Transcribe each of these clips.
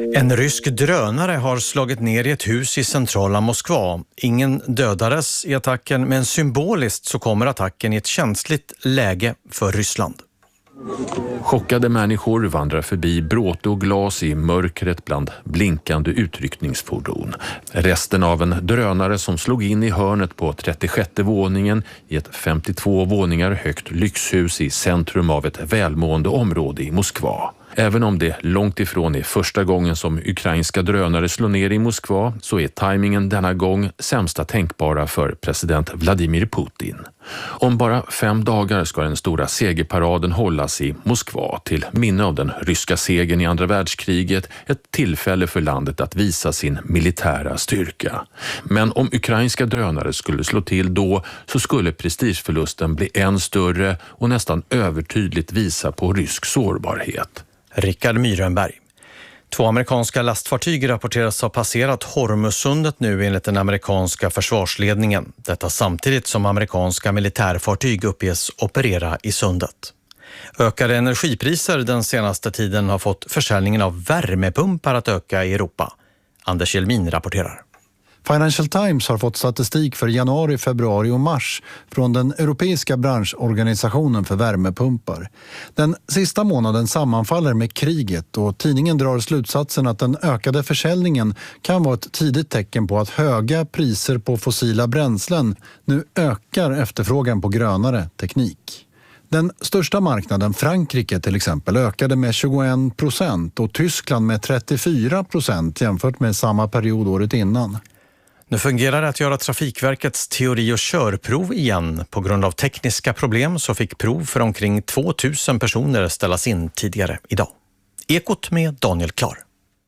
En rysk drönare har slagit ner i ett hus i centrala Moskva. Ingen dödades i attacken, men symboliskt så kommer attacken i ett känsligt läge för Ryssland. Chockade människor vandrar förbi bråte och glas i mörkret bland blinkande utryckningsfordon. Resten av en drönare som slog in i hörnet på 36:e våningen i ett 52 våningar högt lyxhus i centrum av ett välmående område i Moskva. Även om det långt ifrån är första gången som ukrainska drönare slår ner i Moskva så är tajmingen denna gång sämsta tänkbara för president Vladimir Putin. Om bara 5 dagar ska den stora segerparaden hållas i Moskva till minne av den ryska segern i andra världskriget, ett tillfälle för landet att visa sin militära styrka. Men om ukrainska drönare skulle slå till då så skulle prestigeförlusten bli än större och nästan övertydligt visa på rysk sårbarhet. Rickard Myrenberg. 2 amerikanska lastfartyg rapporteras ha passerat Hormuzsundet nu enligt den amerikanska försvarsledningen. Detta samtidigt som amerikanska militärfartyg uppges operera i sundet. Ökade energipriser den senaste tiden har fått försäljningen av värmepumpar att öka i Europa. Anders Jelmin rapporterar. Financial Times har fått statistik för januari, februari och mars från den europeiska branschorganisationen för värmepumpar. Den sista månaden sammanfaller med kriget och tidningen drar slutsatsen att den ökade försäljningen kan vara ett tidigt tecken på att höga priser på fossila bränslen nu ökar efterfrågan på grönare teknik. Den största marknaden, Frankrike till exempel, ökade med 21% och Tyskland med 34% jämfört med samma period året innan. Nu fungerar det att göra Trafikverkets teori- och körprov igen. På grund av tekniska problem så fick prov för omkring 2000 personer ställas in tidigare idag. Ekot med Daniel Klar.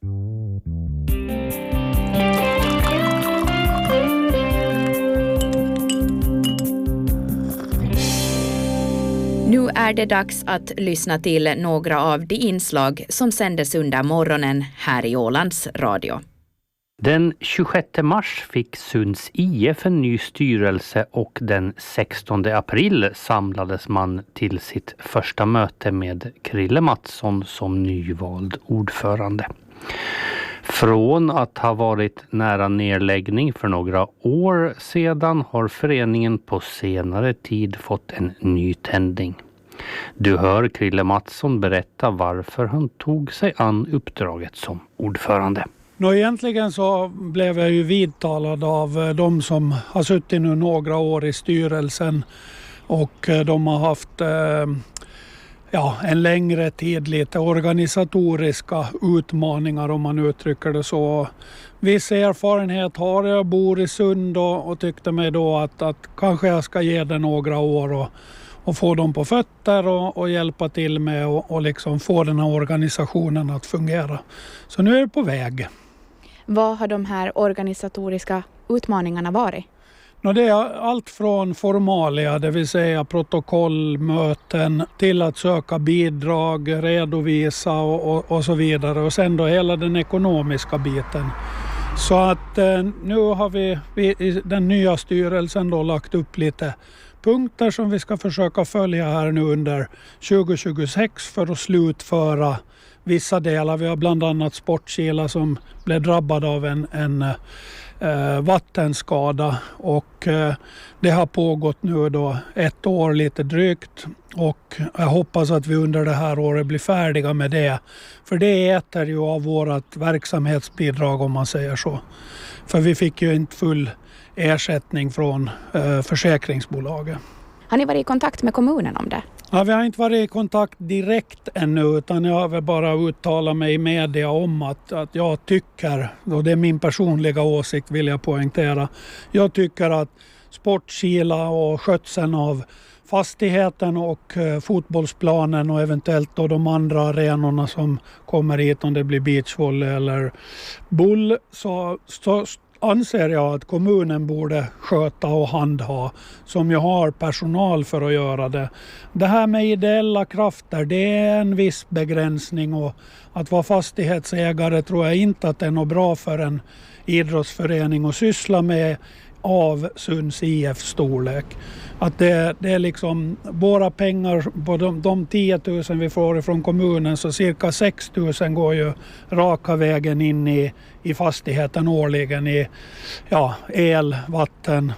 Nu är det dags att lyssna till några av de inslag som sändes under morgonen här i Ålands radio. Den 26 mars fick Sunds IF en ny styrelse och den 16 april samlades man till sitt första möte med Krille Mattsson som nyvald ordförande. Från att ha varit nära nedläggning för några år sedan har föreningen på senare tid fått en ny tändning. Du hör Krille Mattsson berätta varför han tog sig an uppdraget som ordförande. Egentligen så blev jag ju vidtalad av de som har suttit nu några år i styrelsen och de har haft en längre tid lite organisatoriska utmaningar om man uttrycker det så. Viss erfarenhet har jag, bor i Sund och tyckte mig då att kanske jag ska ge det några år och få dem på fötter och hjälpa till med och liksom få den här organisationen att fungera. Så nu är det på väg. Vad har de här organisatoriska utmaningarna varit? Det är allt från formalia, det vill säga protokollmöten, till att söka bidrag, redovisa och så vidare. Och sen då hela den ekonomiska biten. Så att nu har vi i den nya styrelsen då lagt upp lite punkter som vi ska försöka följa här nu under 2026 för att slutföra vissa delar. Vi har bland annat Sportkila som blev drabbad av en vattenskada och det har pågått nu då 1 år lite drygt och jag hoppas att vi under det här året blir färdiga med det. För det äter ju av vårt verksamhetsbidrag om man säger så. För vi fick ju inte full ersättning från försäkringsbolaget. Har ni varit i kontakt med kommunen om det? Ja, vi har inte varit i kontakt direkt ännu utan jag har väl bara uttalat mig i media om att jag tycker, och det är min personliga åsikt vill jag poängtera, jag tycker att Sportkila och skötseln av fastigheten och fotbollsplanen och eventuellt då de andra arenorna som kommer hit om det blir beachvolley eller boll så anser jag att kommunen borde sköta och handha som jag har personal för att göra det. Det här med ideella krafter, det är en viss begränsning och att vara fastighetsägare tror jag inte att det är något bra för en idrottsförening att syssla med av Sunds IF storlek. Att det är liksom våra pengar på de 10 000 vi får från kommunen, så cirka 6 000 går ju raka vägen in i fastigheten årligen i el, vatten,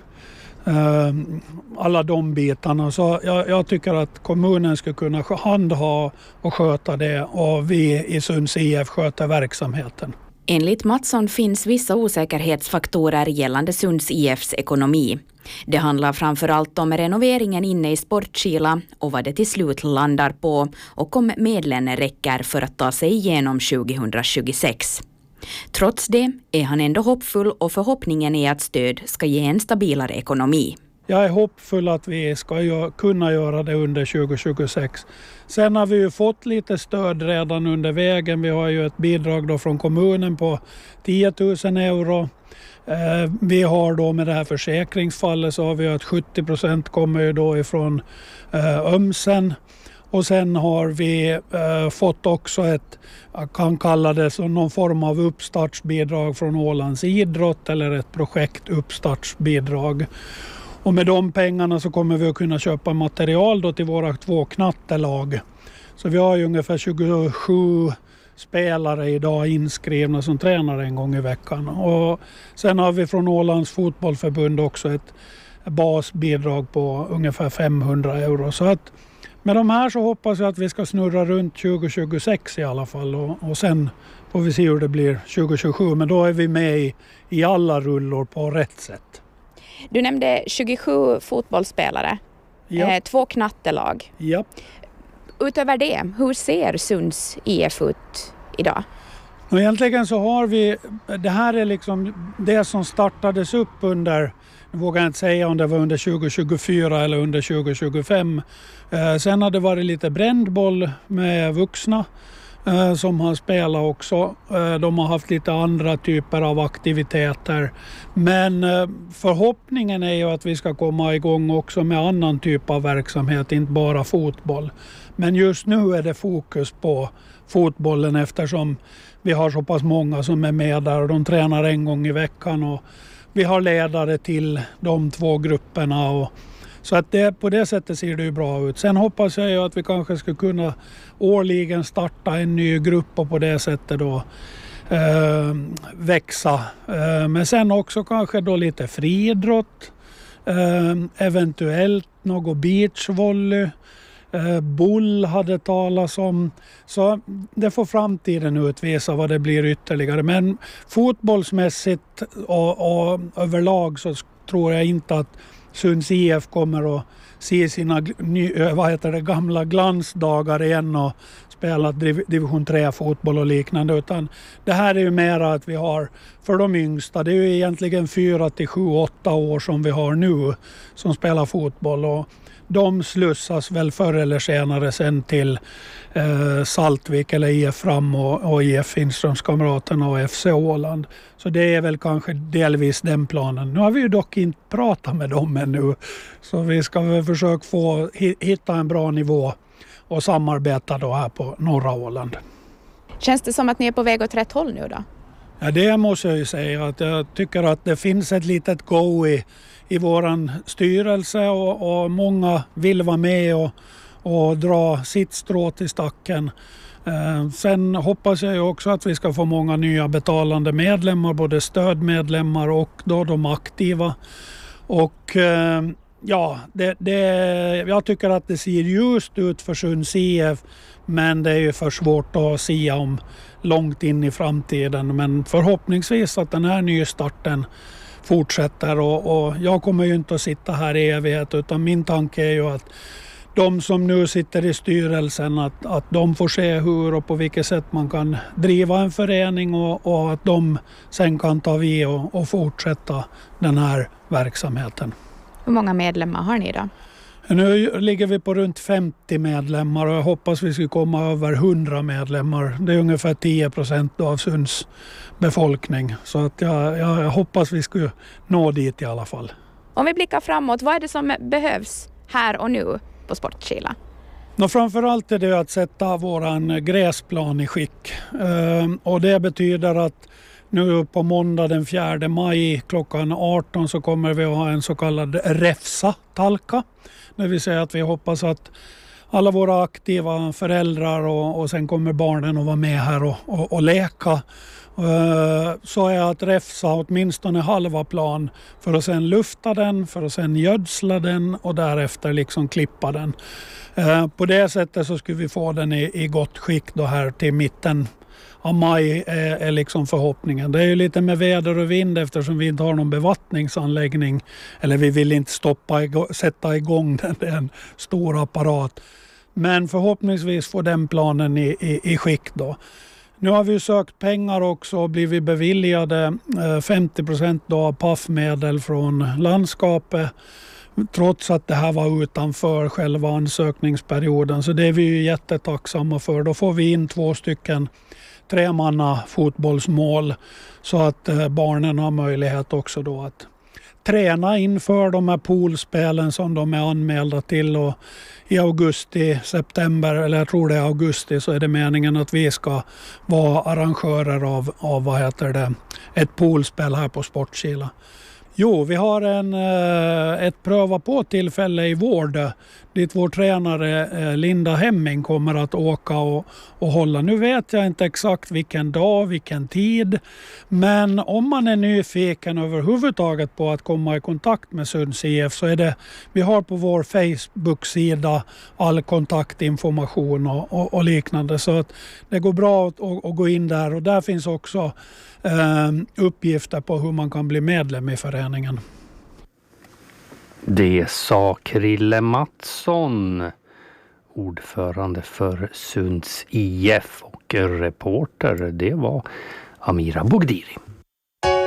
alla de bitarna. Så jag tycker att kommunen skulle kunna handha och sköta det, och vi i Sunds IF sköter verksamheten. Enligt Mattsson finns vissa osäkerhetsfaktorer gällande Sunds IFs ekonomi. Det handlar framförallt om renoveringen inne i Sportskila och vad det till slut landar på, och om medlen räcker för att ta sig igenom 2026. Trots det är han ändå hoppfull, och förhoppningen är att stöd ska ge en stabilare ekonomi. Jag är hoppfull att vi ska kunna göra det under 2026. Sen har vi ju fått lite stöd redan under vägen. Vi har ju ett bidrag då från kommunen på 10 000 euro. Vi har då med det här försäkringsfallet så har vi att 70% kommer ju då ifrån Ömsen. Och sen har vi fått också jag kan kalla det som någon form av uppstartsbidrag från Ålands idrott, eller ett projektuppstartsbidrag. Och med de pengarna så kommer vi att kunna köpa material då till våra 2 knattelag. Så vi har ju ungefär 27 spelare idag inskrivna som tränar en gång i veckan. Och sen har vi från Ålands fotbollförbund också ett basbidrag på ungefär 500 euro. Så att med de här så hoppas jag att vi ska snurra runt 2026 i alla fall. Och sen får vi se hur det blir 2027. Men då är vi med i alla rullor på rätt sätt. Du nämnde 27 fotbollsspelare, 2 knattelag. Ja. Utöver det, hur ser Sunds IF ut idag? Och egentligen så har vi, det här är liksom det som startades upp under, jag vågar inte säga om det var under 2024 eller under 2025. Sen har det varit lite brändboll med vuxna som har spelat också. De har haft lite andra typer av aktiviteter. Men förhoppningen är ju att vi ska komma igång också med annan typ av verksamhet, inte bara fotboll. Men just nu är det fokus på fotbollen, eftersom vi har så pass många som är med där och de tränar en gång i veckan. Och vi har ledare till de 2 grupperna. Så att på det sättet ser det ju bra ut. Sen hoppas jag ju att vi kanske ska kunna årligen starta en ny grupp och på det sättet då växa. Men sen också kanske då lite friidrott, eventuellt något beachvolley, boll hade talats om. Så det får framtiden utvisa vad det blir ytterligare. Men fotbollsmässigt och överlag så tror jag inte att Sunds IF kommer att se sina gamla glansdagar igen och spela division 3-fotboll och liknande. Utan det här är ju mera att vi har för de yngsta, det är ju egentligen 4 till 7-8 år som vi har nu som spelar fotboll. Och de slussas väl förr eller senare sen till Saltvik eller IF Fram och IF Finströmskamraterna och FC Åland. Så det är väl kanske delvis den planen. Nu har vi ju dock inte pratat med dem ännu. Så vi ska väl försöka hitta en bra nivå och samarbeta då här på norra Åland. Känns det som att ni är på väg åt rätt håll nu då? Ja, det måste jag ju säga. Att jag tycker att det finns ett litet go i våran styrelse och många vill vara med och dra sitt strå till stacken. Sen hoppas jag ju också att vi ska få många nya betalande medlemmar, både stödmedlemmar och då de aktiva. Och jag tycker att det ser ljust ut för Sunds IF, men det är ju för svårt att sia om långt in i framtiden. Men förhoppningsvis att den här nystarten fortsätter och jag kommer ju inte att sitta här i evighet, utan min tanke är ju att de som nu sitter i styrelsen, att de får se hur och på vilket sätt man kan driva en förening och att de sen kan ta vid och fortsätta den här verksamheten. Hur många medlemmar har ni då? Nu ligger vi på runt 50 medlemmar och jag hoppas vi ska komma över 100 medlemmar. Det är ungefär 10% av Sunds befolkning. Så att jag hoppas vi ska nå dit i alla fall. Om vi blickar framåt, vad är det som behövs här och nu på Sportskila? Framförallt är det att sätta våran gräsplan i skick. Och det betyder att Nu på måndag den 4 maj klockan 18 så kommer vi att ha en så kallad Refsa-talka. Det vill säga att vi hoppas att alla våra aktiva föräldrar och sen kommer barnen att vara med här och leka. Så är att räfsa åtminstone halva plan för att sen lufta den, för att sen gödsla den och därefter liksom klippa den. På det sättet så skulle vi få den i gott skick då här till mitten av maj är liksom förhoppningen. Det är ju lite med väder och vind eftersom vi inte har någon bevattningsanläggning. Eller vi vill inte sätta igång den, det är en stor apparat. Men förhoppningsvis får den planen i skick då. Nu har vi sökt pengar också och blivit beviljade 50% då av PAF-medel från landskapet. Trots att det här var utanför själva ansökningsperioden. Så det är vi ju jättetacksamma för. Då får vi in 2 tremanna fotbollsmål så att barnen har möjlighet också då att träna inför de här poolspelen som de är anmälda till. Och i augusti, september eller jag tror det är augusti så är det meningen att vi ska vara arrangörer av ett poolspel här på Sportkila. Jo, vi har ett pröva på tillfälle i Vård dit vår tränare Linda Hemming kommer att åka och hålla. Nu vet jag inte exakt vilken dag, vilken tid. Men om man är nyfiken överhuvudtaget på att komma i kontakt med Sunds IF så är det, vi har på vår Facebook-sida all kontaktinformation och liknande. Så att det går bra att gå in där och där finns också uppgifter på hur man kan bli medlem i föreningen. Det sa Krille Mattsson, ordförande för Sunds IF, och reporter det var Amira Bogdiri.